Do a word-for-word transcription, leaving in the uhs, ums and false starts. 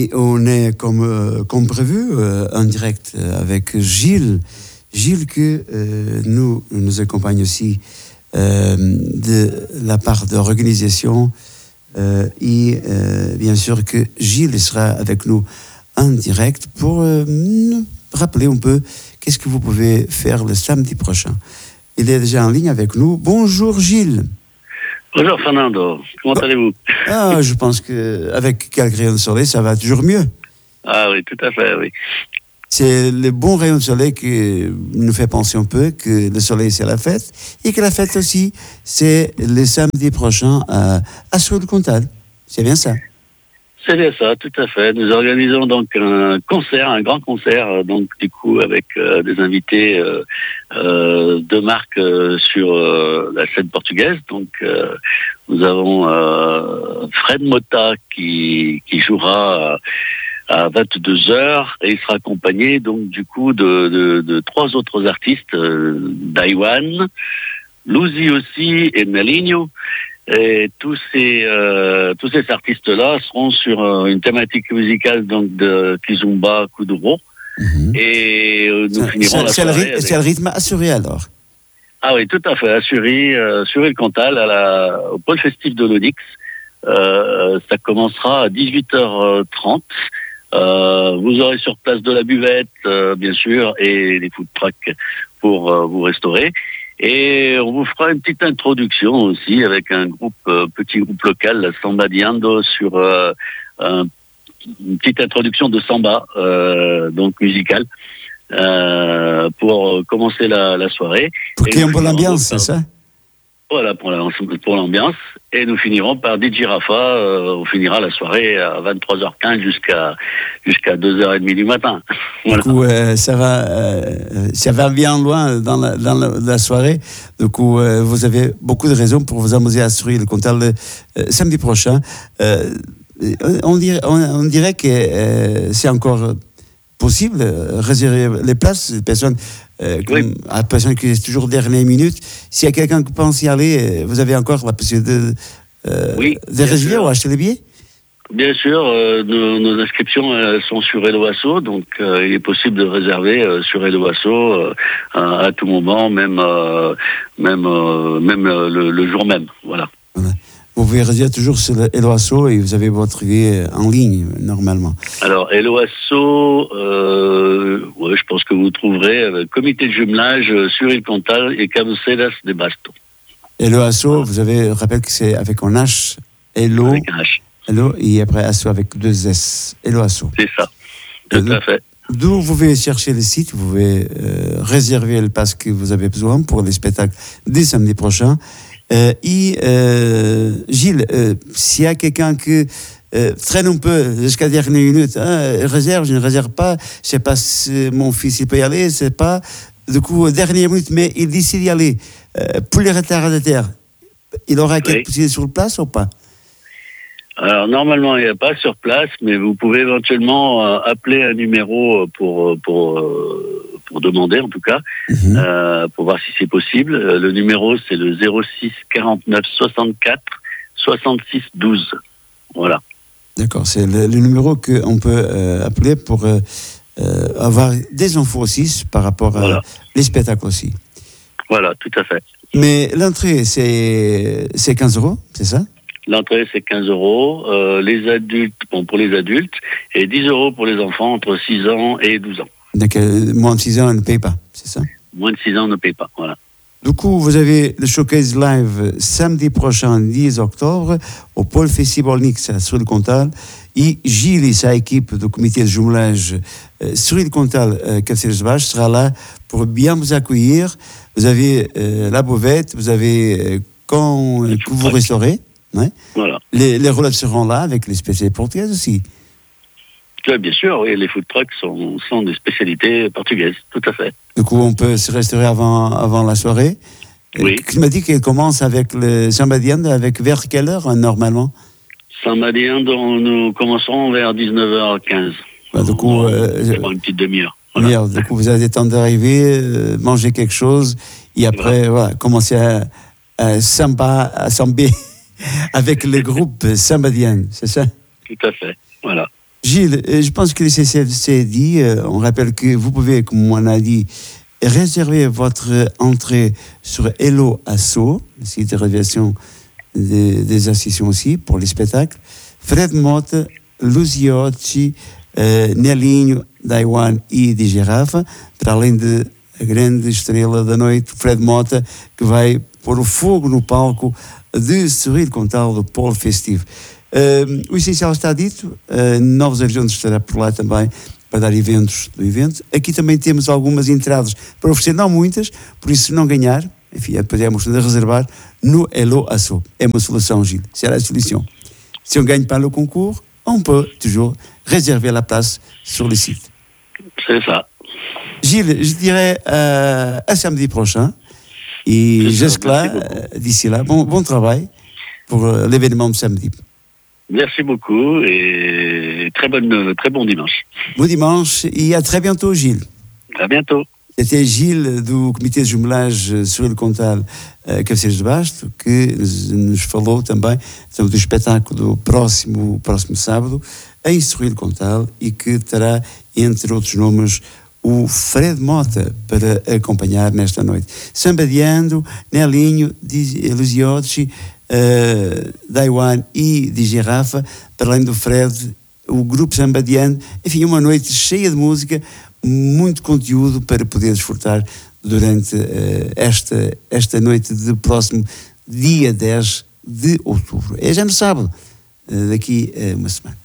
Et on est comme, euh, comme prévu euh, en direct avec Gilles. Gilles que euh, nous, nous accompagne aussi euh, de la part de l'organisation. Euh, et euh, bien sûr que Gilles sera avec nous en direct pour euh, nous rappeler un peu qu'est-ce que vous pouvez faire le samedi prochain. Il est déjà en ligne avec nous. Bonjour Gilles. Bonjour Fernando, comment oh. allez-vous? Ah, je pense qu'avec quelques rayons de soleil, ça va toujours mieux. Ah oui, tout à fait, oui. C'est le bon rayon de soleil qui nous fait penser un peu que le soleil, c'est la fête, et que la fête aussi, c'est le samedi prochain à, à Souriel-le-Comtal. C'est bien ça? C'est bien ça, tout à fait. Nous organisons donc un concert, un grand concert, donc du coup avec euh, des invités euh, euh, de marque euh, sur euh, la scène portugaise. Donc euh, nous avons euh, Fred Mota qui, qui jouera à vingt-deux heures et il sera accompagné donc du coup de, de, de trois autres artistes, euh, Daiwan, Luzi aussi et Melinho. Et tous ces euh, tous ces artistes-là seront sur euh, une thématique musicale donc de Kizomba Kuduro. Mm-hmm. Et euh, nous c'est, finirons c'est, la c'est soirée. Le rythme, avec... C'est le rythme assuré alors. Ah oui, tout à fait, assuré, euh, Souriel-le-Comtal à la au pôle festif de l'Onyx. Euh, ça commencera à dix-huit heures trente. Euh, vous aurez sur place de la buvette, euh, bien sûr, et des food trucks pour euh, vous restaurer. Et on vous fera une petite introduction aussi avec un groupe, euh, petit groupe local, la Samba Diando, sur euh, un, une petite introduction de samba, euh, donc musicale, euh, pour commencer la, la soirée. Pour qu'il y ait une bonne ambiance, c'est ça? Voilà, pour, la, pour l'ambiance. Et nous finirons par D J Rafa. Euh, on finira la soirée à vingt-trois heures quinze jusqu'à, jusqu'à deux heures trente du matin. Voilà. Du coup, euh, ça, va, euh, ça va bien loin dans la, dans la, la soirée. Du coup, euh, vous avez beaucoup de raisons pour vous amuser à Souriel-le-Comtal le euh, samedi prochain. Euh, on, dirait, on, on dirait que euh, c'est encore possible de réserver les places. Les personnes, euh, comme, oui. À personne qui est toujours dernière minute. S'il y a quelqu'un qui pense y aller, vous avez encore la possibilité de, euh, oui, de réserver ou acheter les billets? Bien sûr, euh, nos, nos inscriptions euh, sont sur Hello Asso, donc euh, il est possible de réserver euh, sur Hello Asso euh, à, à tout moment, même euh, même euh, même euh, le, le jour même, voilà. voilà. Vous pouvez réserver toujours sur Hello Asso et vous avez votre billet en ligne normalement. Alors Hello Asso, euh, ouais, je pense que vous trouverez euh, comité de jumelage euh, Souriel-le-Comtal et Cabeceras de Basto. Hello Asso, voilà. Vous avez, je rappelle que c'est avec un H, Hello. Avec un H. Hello, et après Asso avec deux S. Hello Asso. C'est ça, tout euh, à fait. D'où vous pouvez chercher le site, vous pouvez euh, réserver le pass que vous avez besoin pour les spectacles dès samedi prochain. Euh, et euh, Gilles, euh, s'il y a quelqu'un qui euh, traîne un peu jusqu'à la dernière minute, hein, réserve, je ne réserve pas, je ne sais pas si mon fils il peut y aller, je ne sais pas. Du coup, dernière minute, mais il décide d'y aller. Euh, pour les retardataires, il aura oui. Quelque possibilité sur place ou pas? Alors normalement il n'y a pas sur place, mais vous pouvez éventuellement euh, appeler un numéro pour pour euh, pour demander en tout cas, mm-hmm. euh, pour voir si c'est possible. Euh, le numéro c'est le zéro six quarante-neuf soixante-quatre soixante-six douze. Voilà. D'accord, c'est le, le numéro qu'on peut euh, appeler pour euh, euh, avoir des infos aussi par rapport à voilà. Les spectacles aussi. Voilà, tout à fait. Mais l'entrée c'est c'est quinze euros, c'est ça? L'entrée, c'est quinze euros. Euh, les adultes, bon, pour les adultes, et dix euros pour les enfants entre six ans et douze ans. Donc, euh, moins de six ans, on ne paye pas, c'est ça? Moins de six ans, on ne paye pas, voilà. Du coup, vous avez le showcase live samedi prochain, dix octobre, au Pôle Festival Nix à Souriel-le-Comtal. Et Gilles et sa équipe du comité de jumelage euh, Souriel-le-Comtal euh, Cabeceras sera là pour bien vous accueillir. Vous avez euh, la buvette, vous avez euh, quand euh, vous restaurez. Ouais. Voilà. Les, les relais seront là avec les spécialités portugaises aussi. Oui, bien sûr, oui, les food trucks sont, sont des spécialités portugaises, tout à fait. Du coup, on peut se restaurer avant, avant la soirée. Oui. Tu m'as dit qu'elle commence avec le Samba Diando, avec vers quelle heure normalement? Samba Diando, nous commencerons vers dix-neuf heures quinze. Bah, du coup, euh, c'est une petite demi-heure. Voilà. Du coup, vous avez le temps d'arriver, euh, manger quelque chose, et après, voilà, voilà commencer à, à samba, à samber avec le groupe Samba Diando, c'est ça? Tout à fait, voilà. Gilles, je pense que c'est dit. On rappelle que vous pouvez, comme on a dit, réserver votre entrée sur Hello Asso, le site de réservation des, des associations aussi, pour les spectacles. Fred Mota, Luziotti, uh, Nelinho, Daiwan e de Girafa, para além de a grande estrela da noite, Fred Mota, que vai pôr o fogo no palco de Sorrir Contal do Polo Festivo. Uh, o essencial está dito, uh, Novos Horizontes estará por lá também para dar eventos do evento. Aqui também temos algumas entradas para oferecer, não muitas, por isso se não ganhar, enfim, podemos reservar no Hello Asso. É uma solução, Gilles, será a solução. Si on gagne pas le concours, on peut toujours réserver la place sur le site. C'est ça. Gilles, je dirais euh, à samedi prochain. Et j'espère, d'ici là, bon, bon travail pour euh, l'événement de samedi. Merci beaucoup et très, bonne, très bon dimanche. Bon dimanche et à très bientôt, Gilles. À bientôt. C'était Gilles do Comitê de Jumelagem Sorrir Contal uh, Cabeceiras de Basto, que nos, nos falou também então, do espetáculo do próximo, próximo sábado em Sorrir Contal e que terá, entre outros nomes, o Fred Mota para acompanhar nesta noite. Sambadiando, Nelinho, Luziotti, uh, Daiwan e de Girafa, para além do Fred, o grupo Sambadiando, enfim, uma noite cheia de música, muito conteúdo para poder desfrutar durante uh, esta, esta noite do próximo dia dez de outubro. É já no sábado, uh, daqui a uh, uma semana.